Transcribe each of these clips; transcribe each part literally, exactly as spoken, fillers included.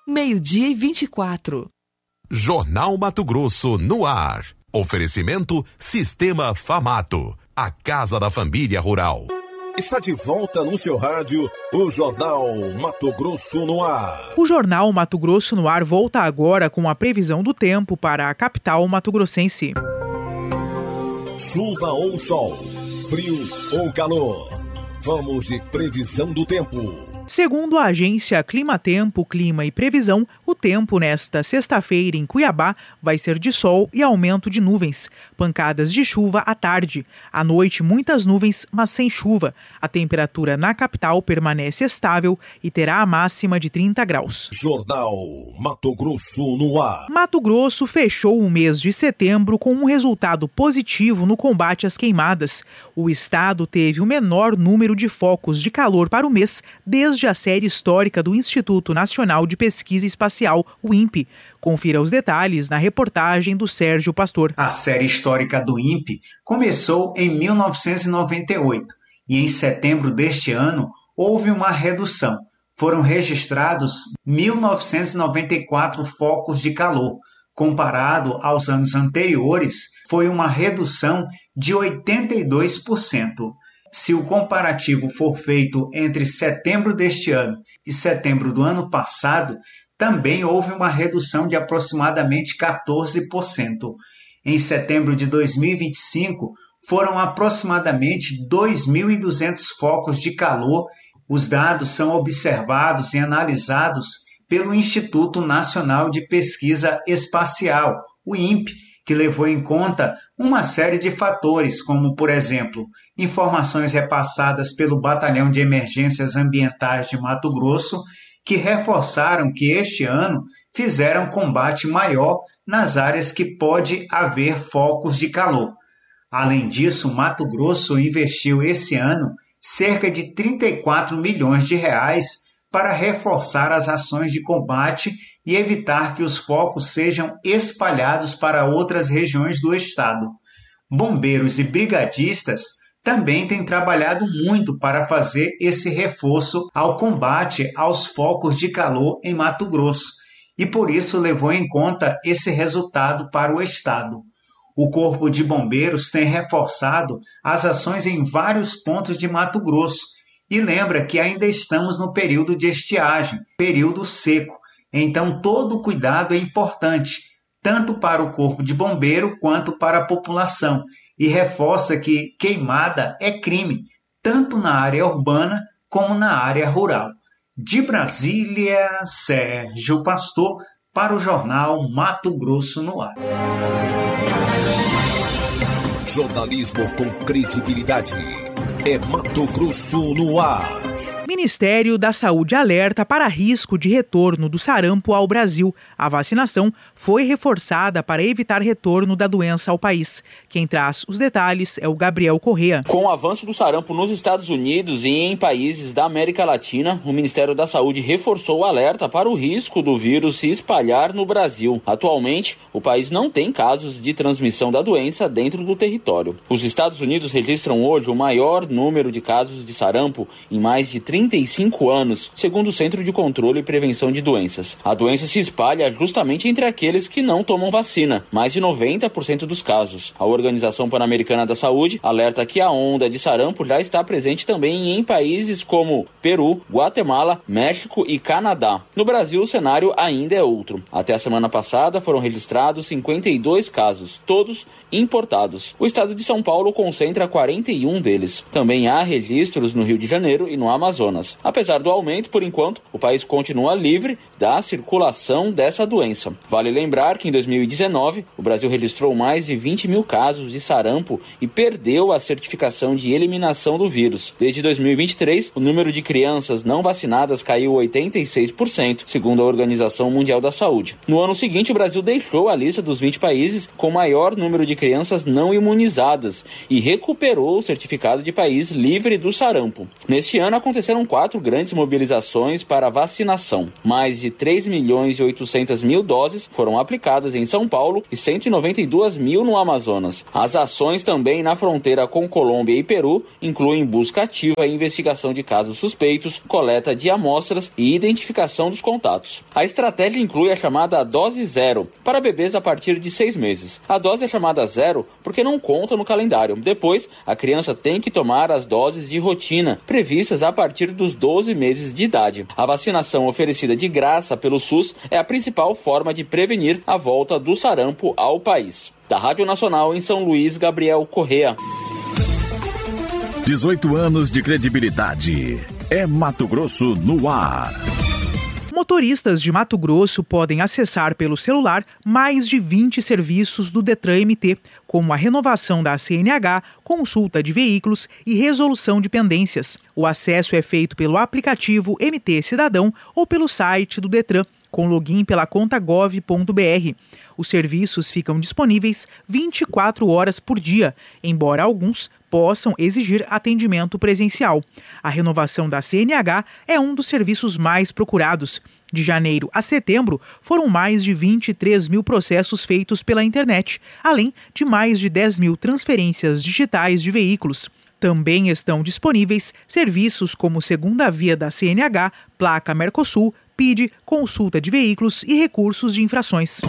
meio-dia e vinte e quatro. Jornal Mato Grosso no ar. Oferecimento Sistema Famato, a casa da família rural. Está de volta no seu rádio o Jornal Mato Grosso no ar. O Jornal Mato Grosso no ar volta agora com a previsão do tempo para a capital mato-grossense. Chuva ou sol, frio ou calor. Vamos de previsão do tempo. Segundo a agência Climatempo, Clima e Previsão, o tempo nesta sexta-feira em Cuiabá vai ser de sol e aumento de nuvens. Pancadas de chuva à tarde. À noite, muitas nuvens, mas sem chuva. A temperatura na capital permanece estável e terá a máxima de trinta graus. Jornal Mato Grosso no ar. Mato Grosso fechou o mês de setembro com um resultado positivo no combate às queimadas. O estado teve o menor número de focos de calor para o mês desde a série histórica do Instituto Nacional de Pesquisa Espacial, o INPE. Confira os detalhes na reportagem do Sérgio Pastor. A série histórica do INPE começou em mil novecentos e noventa e oito e em setembro deste ano houve uma redução. Foram registrados mil novecentos e noventa e quatro focos de calor. Comparado aos anos anteriores, foi uma redução de oitenta e dois por cento. Se o comparativo for feito entre setembro deste ano e setembro do ano passado, também houve uma redução de aproximadamente quatorze por cento. Em setembro de dois mil e vinte e cinco, foram aproximadamente dois mil e duzentos focos de calor. Os dados são observados e analisados pelo Instituto Nacional de Pesquisa Espacial, o INPE, que levou em conta uma série de fatores, como, por exemplo, informações repassadas pelo Batalhão de Emergências Ambientais de Mato Grosso, que reforçaram que este ano fizeram combate maior nas áreas que pode haver focos de calor. Além disso, Mato Grosso investiu esse ano cerca de trinta e quatro milhões de reais para reforçar as ações de combate e evitar que os focos sejam espalhados para outras regiões do estado. Bombeiros e brigadistas também têm trabalhado muito para fazer esse reforço ao combate aos focos de calor em Mato Grosso, e por isso levou em conta esse resultado para o estado. O Corpo de Bombeiros tem reforçado as ações em vários pontos de Mato Grosso e lembra que ainda estamos no período de estiagem, período seco, então todo cuidado é importante, tanto para o Corpo de Bombeiro quanto para a população, e reforça que queimada é crime, tanto na área urbana como na área rural. De Brasília, Sérgio Pastor, para o Jornal Mato Grosso no ar. Jornalismo com credibilidade. É Mato Grosso no ar. Ministério da Saúde alerta para risco de retorno do sarampo ao Brasil. A vacinação foi reforçada para evitar retorno da doença ao país. Quem traz os detalhes é o Gabriel Correa. Com o avanço do sarampo nos Estados Unidos e em países da América Latina, o Ministério da Saúde reforçou o alerta para o risco do vírus se espalhar no Brasil. Atualmente, o país não tem casos de transmissão da doença dentro do território. Os Estados Unidos registram hoje o maior número de casos de sarampo em mais de trinta e cinco anos, segundo o Centro de Controle e Prevenção de Doenças. A doença se espalha justamente entre aqueles que não tomam vacina, mais de noventa por cento dos casos. A Organização Pan-Americana da Saúde alerta que a onda de sarampo já está presente também em países como Peru, Guatemala, México e Canadá. No Brasil, o cenário ainda é outro. Até a semana passada foram registrados cinquenta e dois casos, todos importados. O estado de São Paulo concentra quarenta e um deles. Também há registros no Rio de Janeiro e no Amazonas. Apesar do aumento, por enquanto, o país continua livre da circulação dessa doença. Vale lembrar que em dois mil e dezenove, o Brasil registrou mais de vinte mil casos de sarampo e perdeu a certificação de eliminação do vírus. Desde dois mil e vinte e três, o número de crianças não vacinadas caiu oitenta e seis por cento, segundo a Organização Mundial da Saúde. No ano seguinte, o Brasil deixou a lista dos vinte países com maior número de crianças não imunizadas e recuperou o certificado de país livre do sarampo. Neste ano aconteceram ocorreram quatro grandes mobilizações para vacinação. Mais de três milhões e oitocentas mil doses foram aplicadas em São Paulo e cento e noventa e duas mil no Amazonas. As ações também na fronteira com Colômbia e Peru incluem busca ativa e investigação de casos suspeitos, coleta de amostras e identificação dos contatos. A estratégia inclui a chamada dose zero, para bebês a partir de seis meses. A dose é chamada zero porque não conta no calendário. Depois, a criança tem que tomar as doses de rotina, previstas a partir dos doze meses de idade. A vacinação oferecida de graça pelo SUS é a principal forma de prevenir a volta do sarampo ao país. Da Rádio Nacional em São Luís, Gabriel Correa. dezoito anos de credibilidade. É Mato Grosso no ar. Motoristas de Mato Grosso podem acessar pelo celular mais de vinte serviços do Detran M T, como a renovação da C N H, consulta de veículos e resolução de pendências. O acesso é feito pelo aplicativo M T Cidadão ou pelo site do Detran, com login pela conta gov ponto br. Os serviços ficam disponíveis vinte e quatro horas por dia, embora alguns possam exigir atendimento presencial. A renovação da C N H é um dos serviços mais procurados. De janeiro a setembro, foram mais de vinte e três mil processos feitos pela internet, além de mais de dez mil transferências digitais de veículos. Também estão disponíveis serviços como segunda via da C N H, placa Mercosul, P I D, consulta de veículos e recursos de infrações.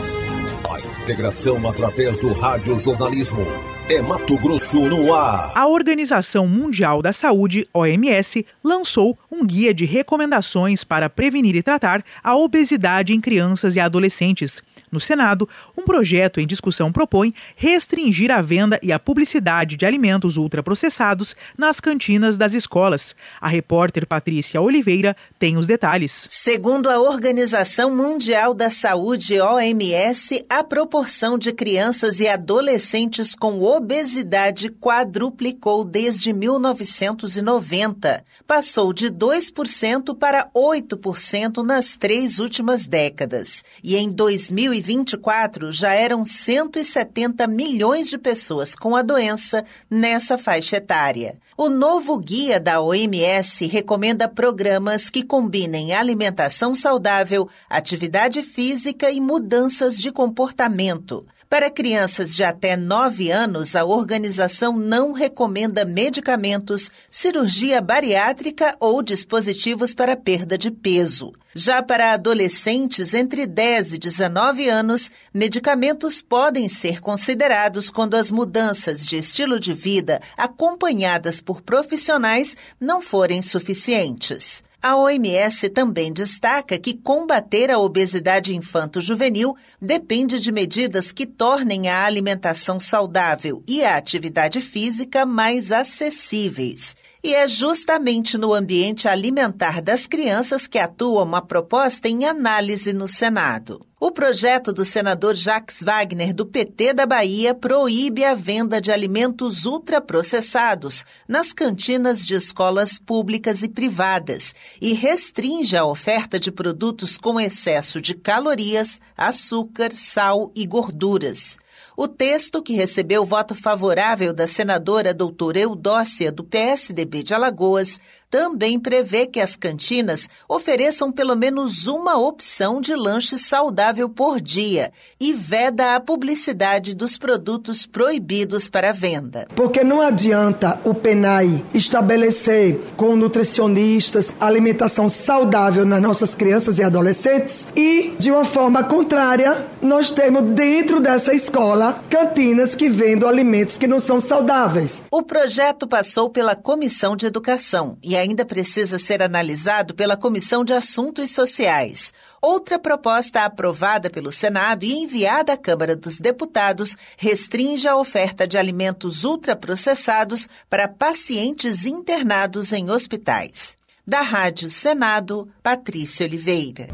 A integração através do radiojornalismo. É Mato Grosso no ar. A Organização Mundial da Saúde, O M S, lançou um guia de recomendações para prevenir e tratar a obesidade em crianças e adolescentes. No Senado, um projeto em discussão propõe restringir a venda e a publicidade de alimentos ultraprocessados nas cantinas das escolas. A repórter Patrícia Oliveira tem os detalhes. Segundo a Organização Mundial da Saúde, O M S, a proporção de crianças e adolescentes com obesidade quadruplicou desde mil novecentos e noventa. Passou de dois por cento para oito por cento nas três últimas décadas. E em dois mil e vinte e quatro já eram cento e setenta milhões de pessoas com a doença nessa faixa etária. O novo guia da O M S recomenda programas que combinem alimentação saudável, atividade física e mudanças de comportamento. Para crianças de até nove anos, a organização não recomenda medicamentos, cirurgia bariátrica ou dispositivos para perda de peso. Já para adolescentes entre dez e dezenove anos, medicamentos podem ser considerados quando as mudanças de estilo de vida, acompanhadas por profissionais, não forem suficientes. A O M S também destaca que combater a obesidade infanto-juvenil depende de medidas que tornem a alimentação saudável e a atividade física mais acessíveis. E é justamente no ambiente alimentar das crianças que atua uma proposta em análise no Senado. O projeto do senador Jacques Wagner, do P T da Bahia, proíbe a venda de alimentos ultraprocessados nas cantinas de escolas públicas e privadas e restringe a oferta de produtos com excesso de calorias, açúcar, sal e gorduras. O texto, que recebeu voto favorável da senadora doutora Eudócia, do P S D B de Alagoas, também prevê que as cantinas ofereçam pelo menos uma opção de lanche saudável por dia e veda a publicidade dos produtos proibidos para venda. Porque não adianta o PENAI estabelecer com nutricionistas alimentação saudável nas nossas crianças e adolescentes e, de uma forma contrária, nós temos dentro dessa escola cantinas que vendem alimentos que não são saudáveis. O projeto passou pela Comissão de Educação e ainda precisa ser analisado pela Comissão de Assuntos Sociais. Outra proposta aprovada pelo Senado e enviada à Câmara dos Deputados restringe a oferta de alimentos ultraprocessados para pacientes internados em hospitais. Da Rádio Senado, Patrícia Oliveira.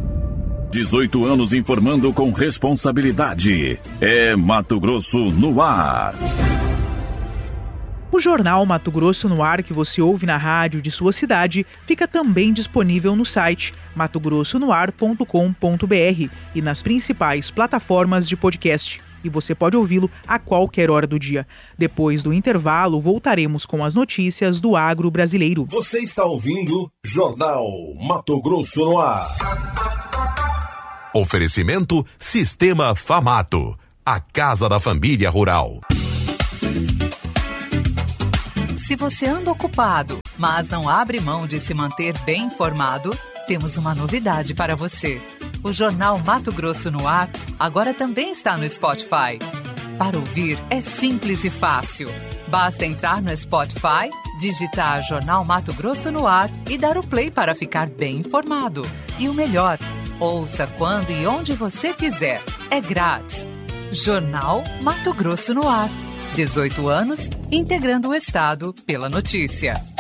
dezoito anos informando com responsabilidade. É Mato Grosso no ar. O jornal Mato Grosso no ar, que você ouve na rádio de sua cidade, fica também disponível no site mato grosso no ar ponto com ponto br e nas principais plataformas de podcast. e você pode ouvi-lo a qualquer hora do dia. Depois do intervalo, voltaremos com as notícias do agro brasileiro. Você está ouvindo Jornal Mato Grosso no ar. Oferecimento Sistema Famato, a casa da família rural. Se você anda ocupado, mas não abre mão de se manter bem informado, temos uma novidade para você. O Jornal Mato Grosso no Ar agora também está no Spotify. Para ouvir é simples e fácil. Basta entrar no Spotify, digitar Jornal Mato Grosso no Ar e dar o play para ficar bem informado. E o melhor, ouça quando e onde você quiser. É grátis. Jornal Mato Grosso no Ar. dezoito anos, integrando o Estado pela notícia.